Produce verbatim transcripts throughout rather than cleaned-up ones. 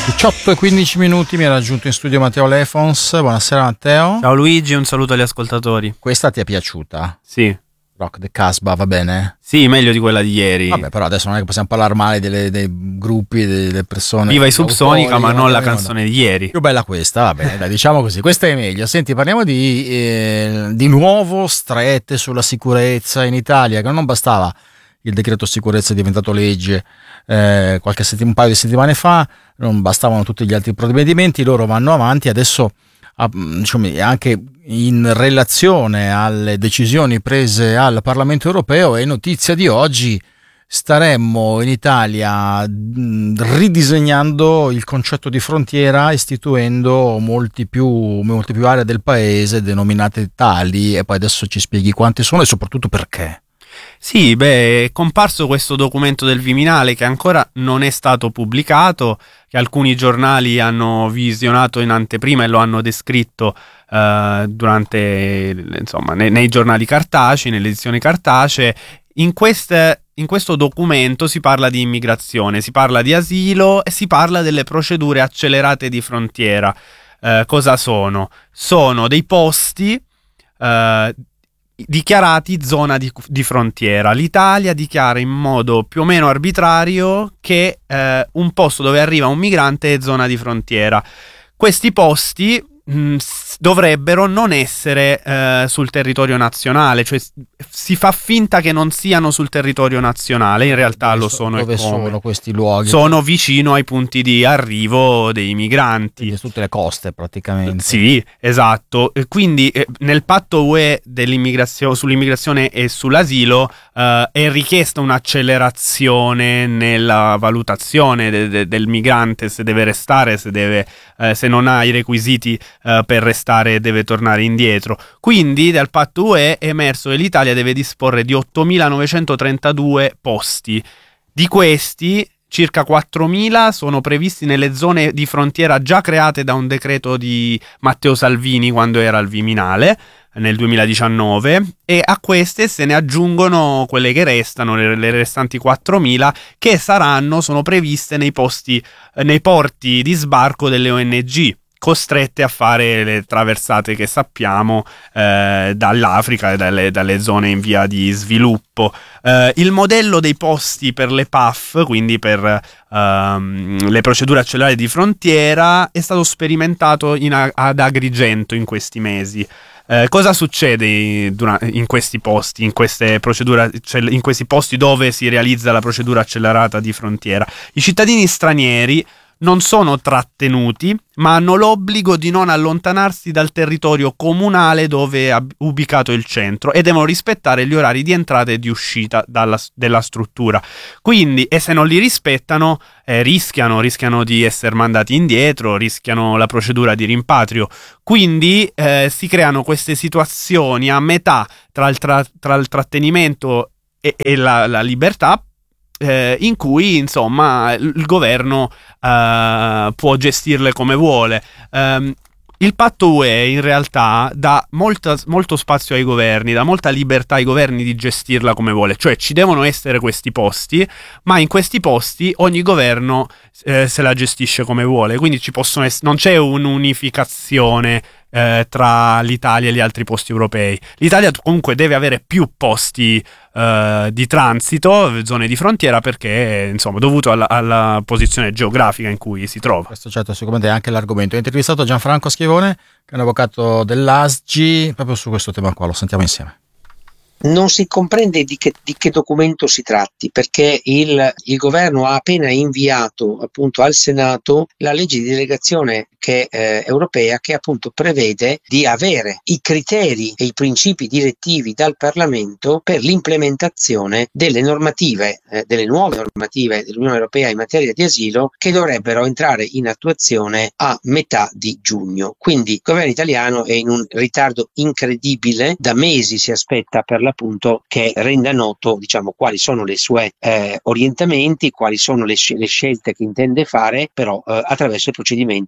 diciotto e quindici minuti, mi ha raggiunto in studio Matteo Lefons. Buonasera Matteo. Ciao Luigi, un saluto agli ascoltatori. Questa ti è piaciuta? Sì. Rock the Casbah, va bene? Sì, meglio di quella di ieri. Vabbè, però adesso non è che possiamo parlare male delle, dei gruppi, delle persone. Viva i Subsonica, ma non la no, canzone di ieri. Più bella questa, va bene, dai, diciamo così. Questa è meglio. Senti, parliamo di, eh, di nuovo strette sulla sicurezza in Italia, che non bastava il decreto sicurezza è diventato legge eh, qualche settim- un paio di settimane fa, non bastavano tutti gli altri provvedimenti, loro vanno avanti adesso diciamo, anche in relazione alle decisioni prese al Parlamento europeo. È notizia di oggi, staremmo in Italia ridisegnando il concetto di frontiera, istituendo molti più, molte più aree del paese denominate tali, e poi adesso ci spieghi quante sono e soprattutto perché. Sì, beh, è comparso questo documento del Viminale che ancora non è stato pubblicato, che alcuni giornali hanno visionato in anteprima e lo hanno descritto eh, durante, insomma, nei, nei giornali cartacei, nelle edizioni cartacee. In, queste, in questo documento si parla di immigrazione, si parla di asilo e si parla delle procedure accelerate di frontiera. Eh, cosa sono? Sono dei posti eh, dichiarati zona di, di frontiera. L'Italia dichiara in modo più o meno arbitrario che eh, un posto dove arriva un migrante è zona di frontiera. Questi posti mh, dovrebbero non essere eh, sul territorio nazionale, cioè si fa finta che non siano sul territorio nazionale, in realtà dove lo so, sono. Dove e come. sono questi luoghi? Sono vicino ai punti di arrivo dei migranti. Quindi tutte le coste praticamente. Sì, esatto. Quindi eh, nel patto U E dell'immigrazione, sull'immigrazione e sull'asilo eh, è richiesta un'accelerazione nella valutazione de- de- del migrante, se deve restare, se, deve, eh, se non ha i requisiti eh, per restare deve tornare indietro. Quindi dal patto U E è emerso che l'Italia deve disporre di ottomilanovecentotrentadue posti. Di questi circa quattromila sono previsti nelle zone di frontiera già create da un decreto di Matteo Salvini quando era al Viminale nel duemiladiciannove, e a queste se ne aggiungono quelle che restano, le, le restanti quattromila, che saranno, sono previste nei posti, nei porti di sbarco delle O N G, costrette a fare le traversate che sappiamo eh, dall'Africa e dalle, dalle zone in via di sviluppo. Eh, il modello dei posti per le P A F, quindi per ehm, le procedure accelerate di frontiera, è stato sperimentato in, ad Agrigento in questi mesi. Eh, cosa succede in, in questi posti, in queste procedure, in questi posti dove si realizza la procedura accelerata di frontiera? I cittadini stranieri non sono trattenuti, ma hanno l'obbligo di non allontanarsi dal territorio comunale dove è ubicato il centro e devono rispettare gli orari di entrata e di uscita dalla, della struttura. Quindi, e se non li rispettano, eh, rischiano, rischiano di essere mandati indietro, rischiano la procedura di rimpatrio. Quindi eh, si creano queste situazioni a metà tra il, tra, tra il trattenimento e, e la, la libertà, Eh, in cui insomma il governo eh, può gestirle come vuole. Um, il patto U E in realtà dà molta, molto spazio ai governi, dà molta libertà ai governi di gestirla come vuole, cioè ci devono essere questi posti, ma in questi posti ogni governo eh, se la gestisce come vuole, quindi ci possono ess- non c'è un'unificazione Eh, tra l'Italia e gli altri posti europei. L'Italia comunque deve avere più posti eh, di transito, zone di frontiera, perché insomma dovuto alla, alla posizione geografica in cui si trova. Questo certo sicuramente è anche l'argomento. Ho intervistato Gianfranco Schiavone, che è un avvocato dell'A S G I, proprio su questo tema qua, lo sentiamo insieme. Non si comprende di che, di che documento si tratti, perché il, il governo ha appena inviato appunto al Senato la legge di delegazione che, eh, europea, che appunto prevede di avere i criteri e i principi direttivi dal Parlamento per l'implementazione delle normative, eh, delle nuove normative dell'Unione Europea in materia di asilo, che dovrebbero entrare in attuazione a metà di giugno. Quindi il governo italiano è in un ritardo incredibile, da mesi si aspetta per l'appunto che renda noto, diciamo, quali sono le sue eh, orientamenti, quali sono le, le scelte che intende fare, però eh, attraverso il procedimento che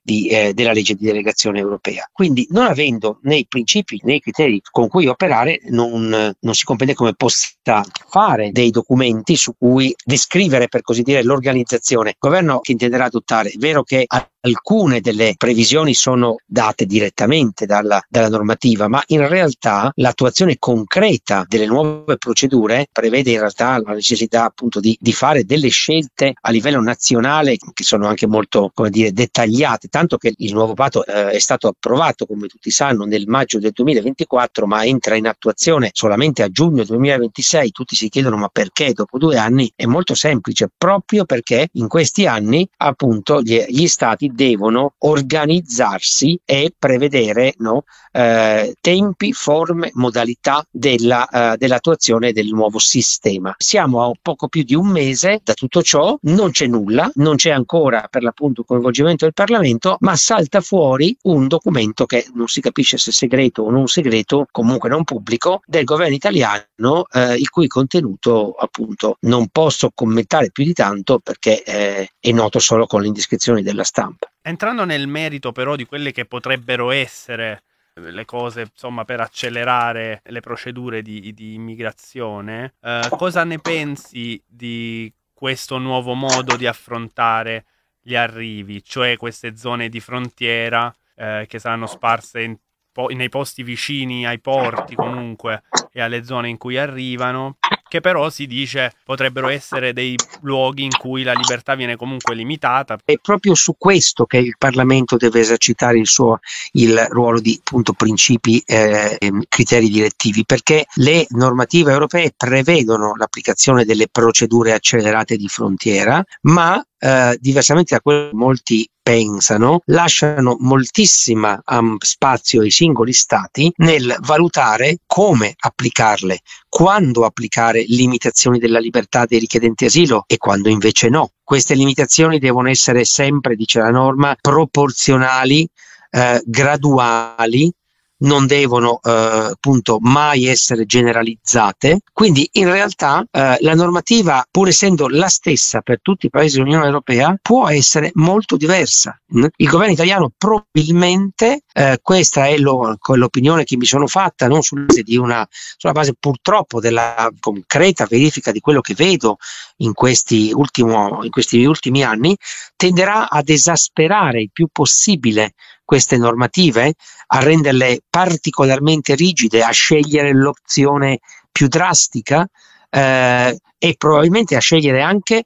di, eh, della legge di delegazione europea. Quindi, non avendo né i principi né i criteri con cui operare, non, non si comprende come possa fare dei documenti su cui descrivere, per così dire, l'organizzazione. Il governo che intenderà adottare, è vero che alcune delle previsioni sono date direttamente dalla, dalla normativa, ma in realtà l'attuazione concreta delle nuove procedure prevede in realtà la necessità appunto di, di fare delle scelte a livello nazionale che sono anche molto, come dire, dettagliate, tanto che il nuovo patto eh, è stato approvato, come tutti sanno, nel maggio del duemilaventiquattro, ma entra in attuazione solamente a giugno duemilaventisei. Tutti si chiedono ma perché dopo due anni? È molto semplice, proprio perché in questi anni appunto gli, gli stati devono organizzarsi e prevedere, no, eh, tempi, forme, modalità della, uh, dell'attuazione del nuovo sistema. Siamo a poco più di un mese da tutto ciò, non c'è nulla, non c'è ancora per l'appunto coinvolgimento del Parlamento, ma salta fuori un documento che non si capisce se segreto o non segreto, comunque non pubblico, del governo italiano, eh, il cui contenuto appunto non posso commentare più di tanto perché eh, è noto solo con le indiscrezioni della stampa. Entrando nel merito però di quelle che potrebbero essere le cose, insomma, per accelerare le procedure di, di immigrazione, eh, cosa ne pensi di questo nuovo modo di affrontare gli arrivi, cioè queste zone di frontiera eh, che saranno sparse in po- nei posti vicini ai porti comunque e alle zone in cui arrivano, che però si dice potrebbero essere dei luoghi in cui la libertà viene comunque limitata. È proprio su questo che il Parlamento deve esercitare il suo il ruolo di appunto principi eh, criteri direttivi, perché le normative europee prevedono l'applicazione delle procedure accelerate di frontiera, ma eh, diversamente da quello che molti pensano, lasciano moltissima um, spazio ai singoli stati nel valutare come applicarle, quando applicare limitazioni della libertà dei richiedenti asilo e quando invece no. Queste limitazioni devono essere sempre, dice la norma, proporzionali, eh, graduali, non devono eh, appunto mai essere generalizzate. Quindi in realtà eh, la normativa, pur essendo la stessa per tutti i paesi dell'Unione Europea, può essere molto diversa. Il governo italiano probabilmente, eh, questa è lo, l'opinione che mi sono fatta, non sulla base di una, sulla base purtroppo della concreta verifica di quello che vedo in questi, ultimo, in questi ultimi anni, tenderà ad esasperare il più possibile queste normative, a renderle particolarmente rigide, a scegliere l'opzione più drastica eh, e probabilmente a scegliere anche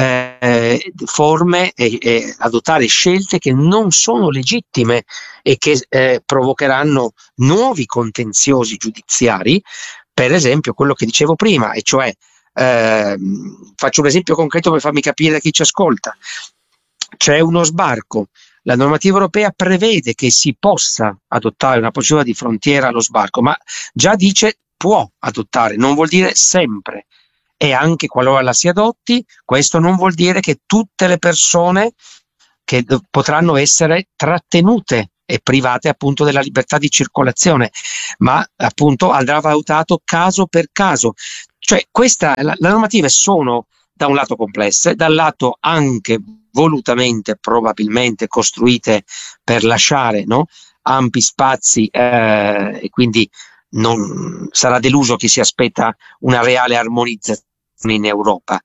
eh, forme e, e adottare scelte che non sono legittime e che eh, provocheranno nuovi contenziosi giudiziari, per esempio quello che dicevo prima, e cioè eh, faccio un esempio concreto per farmi capire da chi ci ascolta. C'è uno sbarco. La normativa europea prevede che si possa adottare una procedura di frontiera allo sbarco, ma già dice può adottare, non vuol dire sempre. E anche qualora la si adotti, questo non vuol dire che tutte le persone che d- potranno essere trattenute e private appunto della libertà di circolazione, ma appunto andrà valutato caso per caso. Cioè questa, la, la normative sono da un lato complesse, dal lato anche volutamente probabilmente costruite per lasciare, no, ampi spazi eh, e quindi non sarà deluso chi si aspetta una reale armonizzazione in Europa.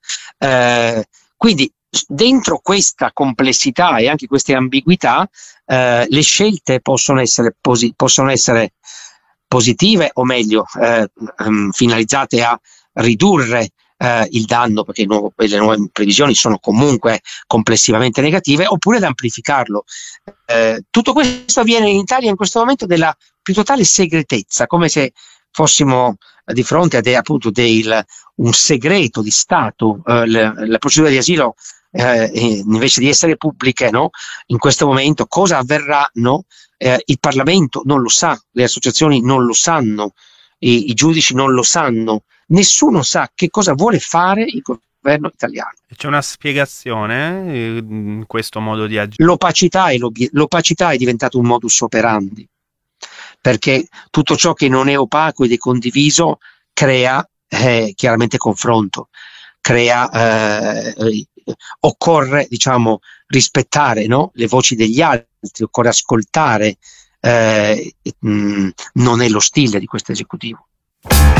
Eh, quindi dentro questa complessità e anche queste ambiguità eh, le scelte possono essere, posi- possono essere positive o meglio eh, um, finalizzate a ridurre Uh, il danno, perché nuovo, le nuove previsioni sono comunque complessivamente negative, oppure ad amplificarlo. Uh, tutto questo avviene in Italia in questo momento della più totale segretezza, come se fossimo di fronte a de, appunto del, un segreto di Stato. Uh, le, la procedura di asilo uh, invece di essere pubbliche, no? In questo momento cosa avverrà? No? Uh, il Parlamento non lo sa, le associazioni non lo sanno, i, i giudici non lo sanno. Nessuno sa che cosa vuole fare il governo italiano. C'è una spiegazione in questo modo di agire? L'opacità è, l'opacità è diventato un modus operandi, perché tutto ciò che non è opaco ed è condiviso crea eh, chiaramente confronto, crea eh, occorre, diciamo, rispettare, no? Le voci degli altri, occorre ascoltare, eh, mh, non è lo stile di questo esecutivo.